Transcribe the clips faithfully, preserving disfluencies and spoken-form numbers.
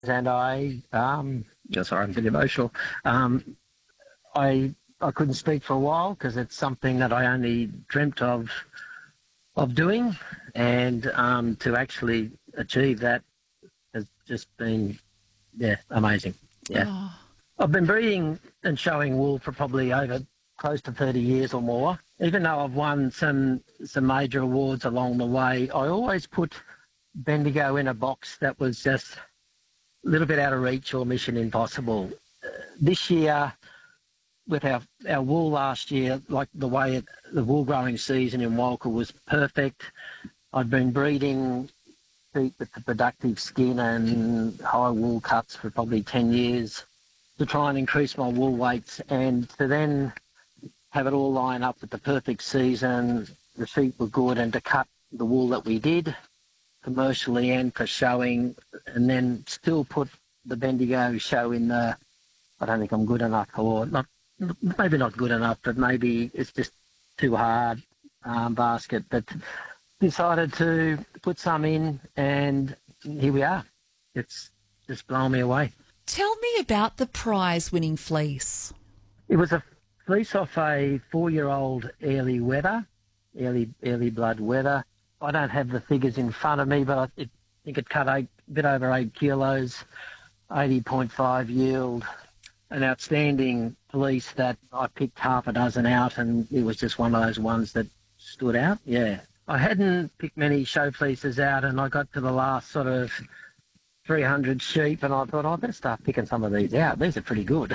and I, um, yeah, sorry, I'm a bit emotional. Um, I I couldn't speak for a while because it's something that I only dreamt of of doing, and um, to actually achieve that has just been, yeah, amazing. Yeah. Oh, I've been breeding and showing wool for probably over close to thirty years or more. Even though I've won some some major awards along the way, I always put Bendigo in a box that was just a little bit out of reach or mission impossible. Uh, this year, with our, our wool last year, like the way it, the wool growing season in Walker was perfect. I'd been breeding sheep with the productive skin and high wool cuts for probably ten years to try and increase my wool weights, and to then have it all line up with the perfect season, the sheep were good, and to cut the wool that we did commercially and for showing, and then still put the Bendigo show in the, I don't think I'm good enough, or not, maybe not good enough, but maybe it's just too hard um, basket, but decided to put some in, and here we are. It's just blown me away. tell me about the prize-winning fleece. It was a fleece off a four-year-old early weather, early early blood weather. I don't have the figures in front of me, but I it, think it cut eight, a bit over eight kilos, eighty point five yield, an outstanding fleece that I picked half a dozen out, and it was just one of those ones that stood out. Yeah. I hadn't picked many show fleeces out, and I got to the last sort of three hundred sheep, and I thought, oh, I better start picking some of these out. These are pretty good.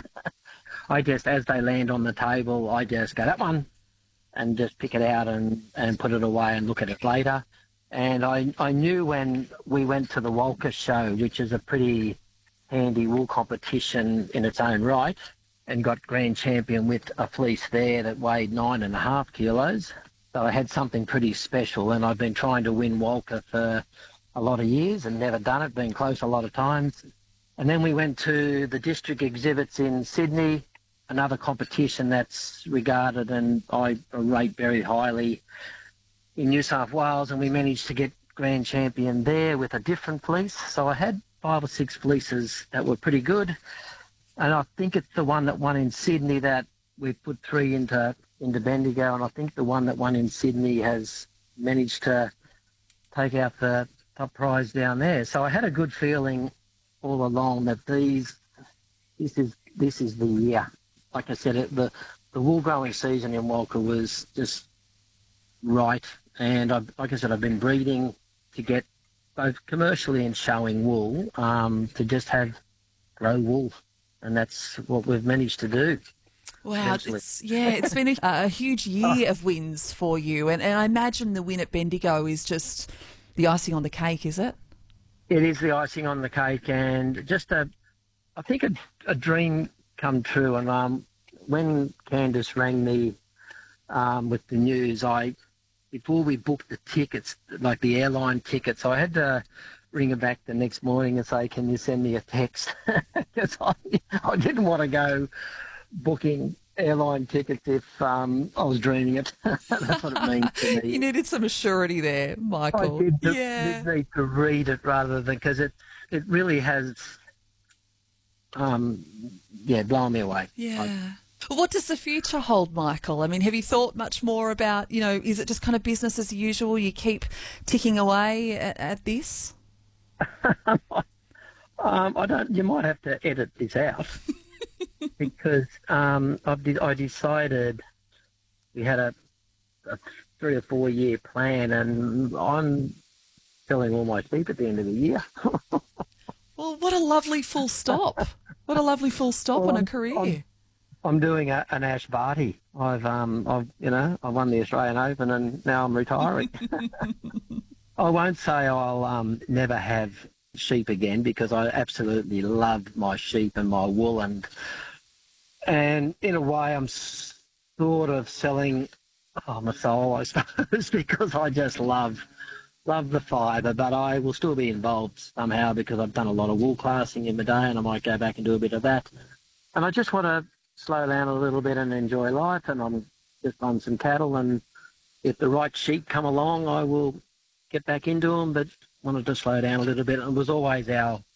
I just, as they land on the table, I just go, that one, and just pick it out and, and put it away and look at it later. And I, I knew when we went to the Walker show, which is a pretty handy wool competition in its own right, and got grand champion with a fleece there that weighed nine and a half kilos. So I had something pretty special, and I've been trying to win Walker for a lot of years and never done it, been close a lot of times. And then we went to the district exhibits in Sydney, another competition that's regarded and I rate very highly in New South Wales, and we managed to get grand champion there with a different fleece. So I had five or six fleeces that were pretty good, and I think it's the one that won in Sydney that we put three into into Bendigo, and I think the one that won in Sydney has managed to take out the top prize down there. So I had a good feeling all along that these this is this is the year. Like I said, it, the the wool growing season in Walker was just right, and I've, like I said, I've been breeding to get both commercially and showing wool, um, to just have grow wool, and that's what we've managed to do. Wow, it's, yeah, it's been a, a huge year of wins for you, and, and I imagine the win at Bendigo is just the icing on the cake, is it? It is the icing on the cake, and just a, I think a, a dream come true. And um, when Candice rang me um, with the news, I before we booked the tickets, like the airline tickets, I had to ring her back the next morning and say, "Can you send me a text?" Because I, I didn't want to go booking airline tickets if um, I was dreaming it. That's what it means to me. You needed some assurity there, Michael. I did, to, yeah. did need to read it rather than, because it, it really has, um, yeah, blown me away. Yeah. I, What does the future hold, Michael? I mean, have you thought much more about, you know, is it just kind of business as usual? You keep ticking away at, at this? um, I don't. You might have to edit this out because um, I've de- I decided we had a, a three or four year plan, and I'm selling all my sheep at the end of the year. Well, what a lovely full stop! What a lovely full stop well, on a I'm, career. I'm, I'm doing a, an Ash Barty. I've um I've you know I won the Australian Open, and now I'm retiring. I won't say I'll um never have sheep again, because I absolutely love my sheep and my wool, and and in a way I'm sort of selling oh, my soul, I suppose, because I just love love the fibre, but I will still be involved somehow because I've done a lot of wool classing in my day, and I might go back and do a bit of that. And I just want to slow down a little bit and enjoy life, and I'm just on some cattle, and if the right sheep come along, I will get back into them, but wanted to slow down a little bit. It was always our